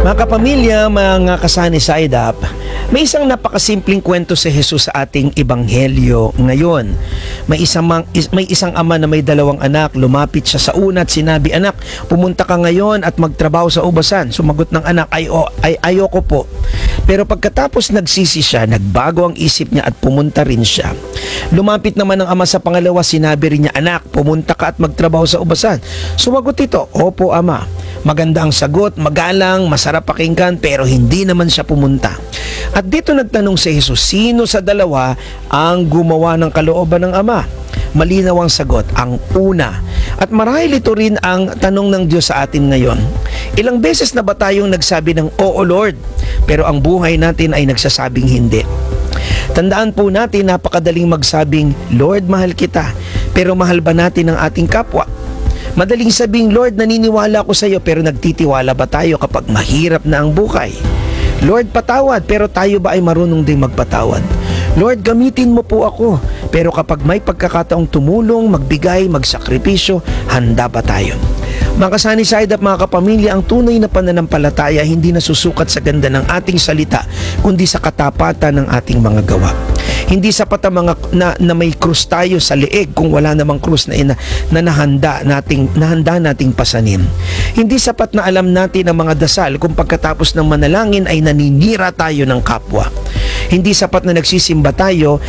Mga kapamilya, mga kasani sa IDAP, may isang napakasimpleng kwento si Jesus sa ating ebanghelyo ngayon. May isang ama na may dalawang anak. Lumapit siya sa una at sinabi, "Anak, pumunta ka ngayon at magtrabaho sa ubasan." Sumagot ng anak, ayoko po." Pero pagkatapos nagsisi siya, nagbago ang isip niya at pumunta rin siya. Lumapit naman ang ama sa pangalawa, sinabi rin niya, "Anak, pumunta ka at magtrabaho sa ubasan." Sumagot ito, "Opo, ama." Maganda ang sagot, magalang, masarap pakinggan, pero hindi naman siya pumunta. At dito nagtanong si Jesus, sino sa dalawa ang gumawa ng kalooban ng ama? Malinaw ang sagot, ang una. At marahil ito rin ang tanong ng Diyos sa atin ngayon. Ilang beses na ba tayong nagsabi ng, "Oo Lord," pero ang buhay natin ay nagsasabing hindi? Tandaan po natin, napakadaling magsabing, "Lord, mahal kita," pero mahal ba natin ang ating kapwa? Madaling sabing, "Lord, naniniwala ko sa iyo," pero nagtitiwala ba tayo kapag mahirap na ang buhay? "Lord, patawad," pero tayo ba ay marunong ding magpatawad? "Lord, gamitin mo po ako," pero kapag may pagkakataong tumulong, magbigay, magsakripisyo, handa ba tayo? Mga kasani sa IDAP, mga kapamilya, ang tunay na pananampalataya hindi nasusukat sa ganda ng ating salita, kundi sa katapatan ng ating mga gawa. Hindi sapat ang mga na may krus tayo sa leeg kung wala namang krus na nahanda nating pasanin. Hindi sapat na alam natin ang mga dasal kung pagkatapos ng manalangin ay naninira tayo ng kapwa. Hindi sapat na nagsisimba tayo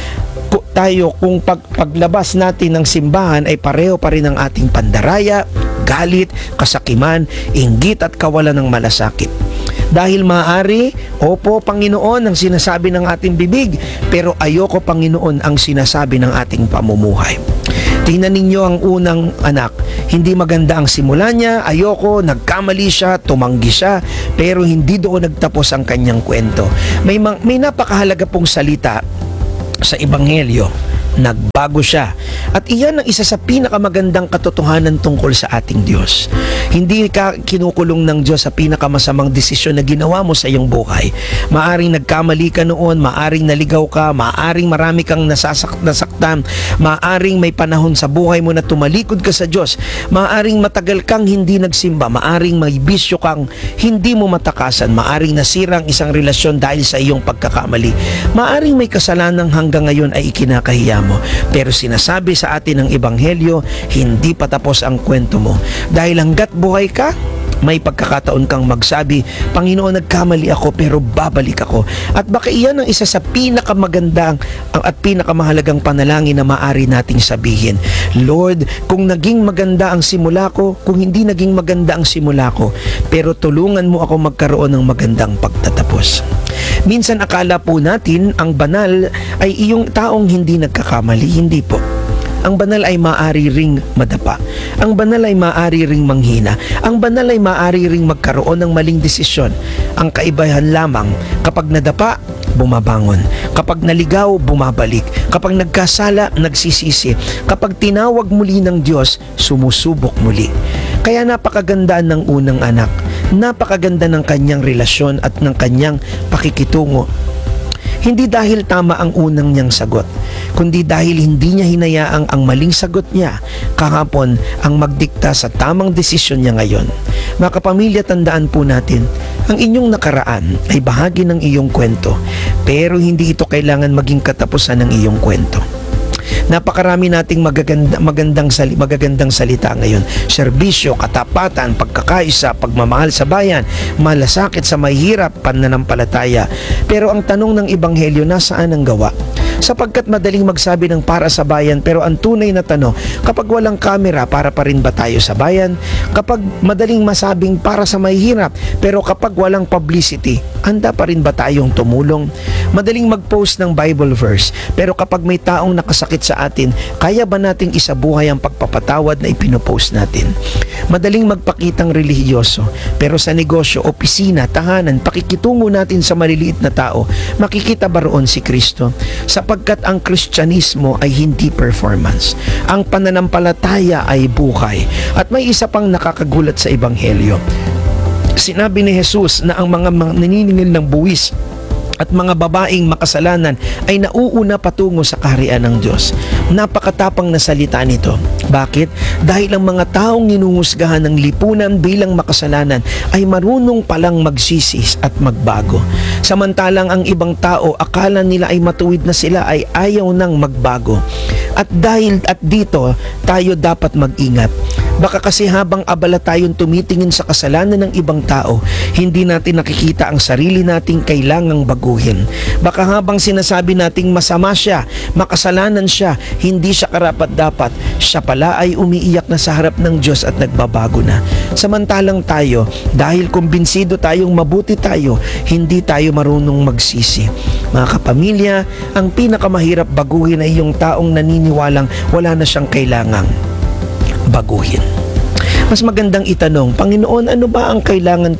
kung paglabas natin ng simbahan ay pareho pa rin ang ating pandaraya, galit, kasakiman, inggit at kawalan ng malasakit. Dahil maaari, opo Panginoon ang sinasabi ng ating bibig, pero ayoko Panginoon ang sinasabi ng ating pamumuhay. Tingnan ninyo ang unang anak. Hindi maganda ang simula niya, ayoko, nagkamali siya, tumanggi siya, pero hindi doon nagtapos ang kanyang kwento. May napakahalaga pong salita sa ebanghelyo. Nagbago siya. At iyan ang isa sa pinakamagandang katotohanan tungkol sa ating Diyos. Hindi ka kinukulong ng Diyos sa pinakamasamang desisyon na ginawa mo sa iyong buhay. Maaring nagkamali ka noon, maaring naligaw ka, maaring marami kang nasaktan, maaring may panahon sa buhay mo na tumalikod ka sa Diyos, maaring matagal kang hindi nagsimba, maaring may bisyo kang hindi mo matakasan, maaring nasira ang isang relasyon dahil sa iyong pagkakamali, maaring may kasalanang hanggang ngayon ay ikinakahiya mo. Pero sinasabi sa atin ng ebanghelyo, hindi pa tapos ang kwento mo. Dahil hanggat buhay ka, may pagkakataon kang magsabi, "Panginoon, nagkamali ako pero babalik ako." At baka iyan ang isa sa pinakamagandang at pinakamahalagang panalangin na maaari nating sabihin. "Lord, kung naging maganda ang simula ko, kung hindi naging maganda ang simula ko, pero tulungan mo ako magkaroon ng magandang pagtatapos." Minsan akala po natin ang banal ay iyong taong hindi nagkakamali. Hindi po. Ang banal ay maaari ring madapa. Ang banal ay maaari ring manghina. Ang banal ay maaari ring magkaroon ng maling desisyon. Ang kaibahan lamang, kapag nadapa, bumabangon. Kapag naligaw, bumabalik. Kapag nagkasala, nagsisisi. Kapag tinawag muli ng Diyos, sumusubok muli. Kaya napakaganda ng unang anak. Napakaganda ng kanyang relasyon at ng kanyang pakikitungo. Hindi dahil tama ang unang niyang sagot, kundi dahil hindi niya hinayaang ang maling sagot niya kahapon ang magdikta sa tamang desisyon niya ngayon. Mga kapamilya, tandaan po natin, ang inyong nakaraan ay bahagi ng iyong kwento, pero hindi ito kailangan maging katapusan ng iyong kwento. Napakarami nating magagandang salita ngayon. Serbisyo, katapatan, pagkakaisa, pagmamahal sa bayan, malasakit sa mahirap, pananampalataya. Pero ang tanong ng ebanghelyo, nasaan ang gawa? Sapagkat madaling magsabi ng para sa bayan, pero ang tunay na tanong, kapag walang kamera, para pa rin ba tayo sa bayan? Kapag madaling masabing para sa mahihirap, pero kapag walang publicity, handa pa rin ba tayong tumulong? Madaling mag-post ng Bible verse, pero kapag may taong nakasakit sa atin, kaya ba nating isabuhay ang pagpapatawad na ipinopost natin? Madaling magpakitang relihiyoso, pero sa negosyo, opisina, tahanan, pakikitungo natin sa maliliit na tao, makikita ba roon si Kristo? Sapagkat ang Kristyanismo ay hindi performance. Ang pananampalataya ay buhay. At may isa pang nakakagulat sa ebanghelyo. Sinabi ni Jesus na ang mga naniningil ng buwis at mga babaeng makasalanan ay nauuna patungo sa kaharian ng Diyos. Napakatapang na salita nito. Bakit? Dahil ang mga taong ginuhusgahan ng lipunan bilang makasalanan ay marunong palang magsisis at magbago. Samantalang ang ibang tao, akala nila ay matuwid na sila, ay ayaw nang magbago. At dito, tayo dapat mag-ingat. Baka kasi habang abala tayong tumitingin sa kasalanan ng ibang tao, hindi natin nakikita ang sarili nating kailangang baguhin. Baka habang sinasabi nating masama siya, makasalanan siya, hindi siya karapat-dapat, siya pala ay umiiyak na sa harap ng Diyos at nagbabago na. Samantalang tayo, dahil kumbinsido tayong mabuti tayo, hindi tayo marunong magsisi. Mga kapamilya, ang pinakamahirap baguhin ay yung taong naniniwalang wala na siyang kailangang baguhin. Mas magandang itanong, Panginoon, ano ba ang kailangan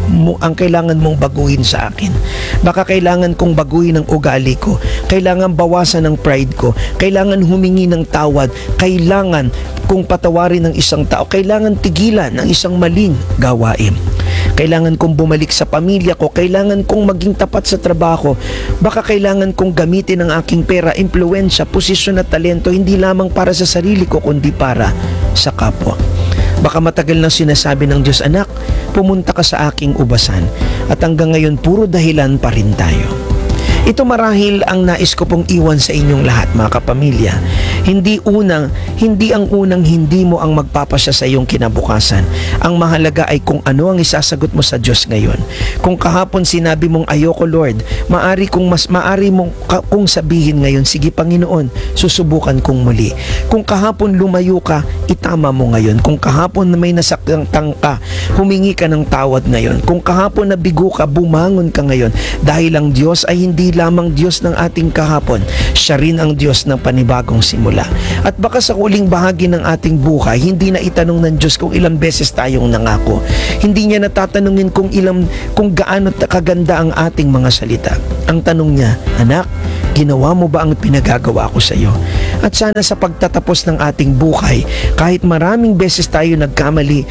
mong baguhin sa akin? Baka kailangan kong baguhin ang ugali ko, kailangan bawasan ang pride ko, kailangan humingi ng tawad, kailangan kong patawarin ng isang tao, kailangan tigilan ang isang maling gawain. Kailangan kong bumalik sa pamilya ko, kailangan kong maging tapat sa trabaho, baka kailangan kong gamitin ang aking pera, impluwensya, posisyon at talento hindi lamang para sa sarili ko kundi para sa kapwa. Baka matagal nang sinasabi ng Diyos, anak, pumunta ka sa aking ubasan, at hanggang ngayon puro dahilan pa rin tayo. Ito marahil ang nais ko pong iwan sa inyong lahat, mga kapamilya. Hindi ang unang hindi mo ang magpapasya sa iyong kinabukasan. Ang mahalaga ay kung ano ang isasagot mo sa Diyos ngayon. Kung kahapon sinabi mong ayoko Lord, maari mong kung sabihin ngayon, sige Panginoon, susubukan kong muli. Kung kahapon lumayo ka, itama mo ngayon. Kung kahapon na may nasaktan ka, humingi ka ng tawad ngayon. Kung kahapon nabigo ka, bumangon ka ngayon. Dahil ang Diyos ay hindi lamang Diyos ng ating kahapon, siya rin ang Diyos ng panibagong simula. At baka sa huling bahagi ng ating buhay, hindi na itanong ng Diyos kung ilang beses tayong nangako. Hindi niya natatanungin kung gaano kaganda ang ating mga salita. Ang tanong niya, anak, ginawa mo ba ang pinagagawa ko sa iyo? At sana sa pagtatapos ng ating buhay, kahit maraming beses tayo nagkamali,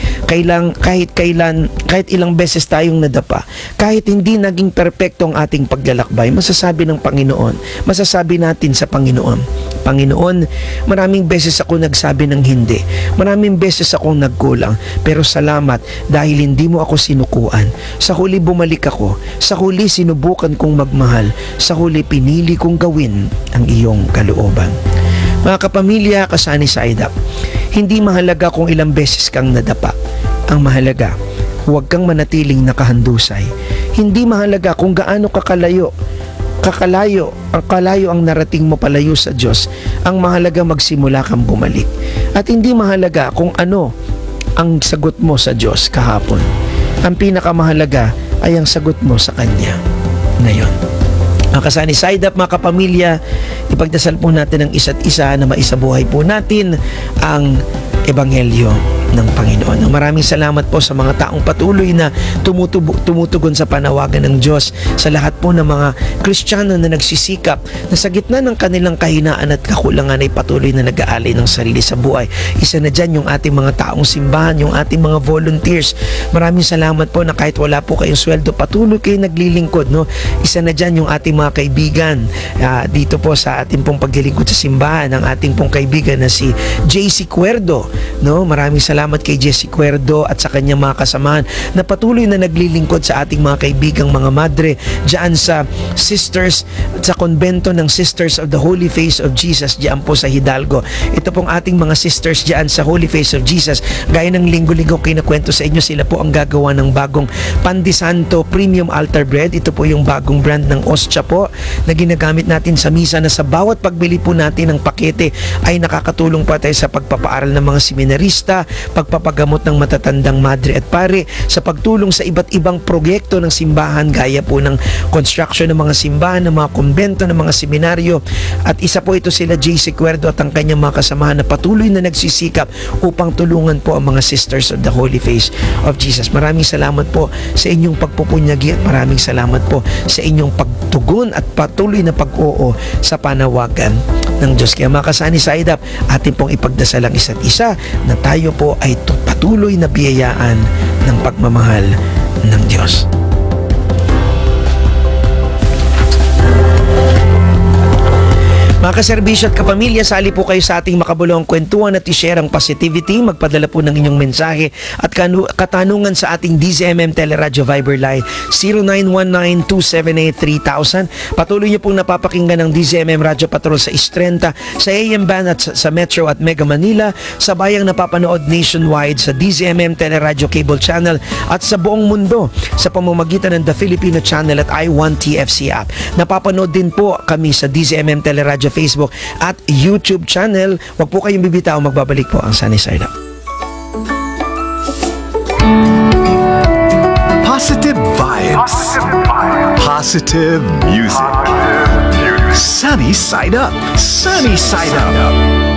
kahit ilang beses tayong nadapa, kahit hindi naging perpekto ang ating paglalakbay, masasabi natin sa Panginoon, Panginoon, maraming beses ako nagsabi ng hindi, maraming beses akong nagkulang, pero salamat dahil hindi mo ako sinukuan. Sa huli bumalik ako, sa huli sinubukan kong magmahal, sa huli pinili kong gawin ang iyong kalooban. Mga kapamilya, kasani sa IDAP, hindi mahalaga kung ilang beses kang nadapa. Ang mahalaga, huwag kang manatiling nakahandusay. Hindi mahalaga kung gaano kakalayo ang narating mo palayo sa Diyos. Ang mahalaga magsimula kang bumalik. At hindi mahalaga kung ano ang sagot mo sa Diyos kahapon. Ang pinakamahalaga ay ang sagot mo sa Kanya ngayon. Mga kasani sa IDAP, mga kapamilya, ipagdasal po natin ang isa't isa na maisabuhay po natin ang Ebanghelyo ng Panginoon. Maraming salamat po sa mga taong patuloy na tumutugon sa panawagan ng Diyos, sa lahat po ng mga Kristiyano na nagsisikap na sa gitna ng kanilang kahinaan at kakulangan ay patuloy na nag-aalay ng sarili sa buhay. Isa na dyan yung ating mga taong simbahan, yung ating mga volunteers. Maraming salamat po na kahit wala po kayong sweldo, patuloy kayo naglilingkod. No? Isa na dyan yung ating mga kaibigan dito po sa ating pong paglilingkod sa simbahan, ang ating pong kaibigan na si JC Cuerdo. No? Maraming salamat kay Jesse Cuerdo at sa kanyang mga kasamahan na patuloy na naglilingkod sa ating mga kaibigang mga madre dyan sa Sisters, sa konbento ng Sisters of the Holy Face of Jesus dyan po sa Hidalgo. Ito pong ating mga sisters dyan sa Holy Face of Jesus. Gaya ng linggo-linggo kinakwento sa inyo, sila po ang gagawa ng bagong Pandisanto Premium Altar Bread. Ito po yung bagong brand ng Ostia po na ginagamit natin sa misa, na sa bawat pagbili po natin ng pakete ay nakakatulong pa tayo sa pagpapaaral ng mga seminarista, pagpapagamot ng matatandang madre at pare, sa pagtulong sa iba't ibang proyekto ng simbahan, gaya po ng construction ng mga simbahan, ng mga kumbento, ng mga seminaryo. At isa po ito sila JC Cuerdo at ang kanyang mga kasamahan na patuloy na nagsisikap upang tulungan po ang mga Sisters of the Holy Face of Jesus. Maraming salamat po sa inyong pagpupunyagi at maraming salamat po sa inyong pagtugon at patuloy na pag-oo sa panawagan ng Diyos. Kaya mga kasani sa IDAP, atin pong ipagdasal ang isa't isa na tayo po ay patuloy na biyayaan ng pagmamahal ng Diyos. Mga kaserbisyo at kapamilya, sali po kayo sa ating makabuluhang kwentuhan at i-share ang positivity. Magpadala po ng inyong mensahe at katanungan sa ating DZMM Teleradyo Viber Line 0919-278-3000. Patuloy niyo pong napapakinggan ng DZMM Radyo Patrol sa Istrenta, sa AM Band at sa Metro at Mega Manila, sa bayang napapanood nationwide sa DZMM Teleradyo Cable Channel at sa buong mundo sa pamamagitan ng The Filipino Channel at I1TFC app. Napapanood din po kami sa DZMM Teleradyo Facebook at YouTube channel. Huwag po kayong bibitaw, magbabalik po ang Sunny Side Up. Positive vibes. Positive music. Sunny Side Up. Sunny Side Up.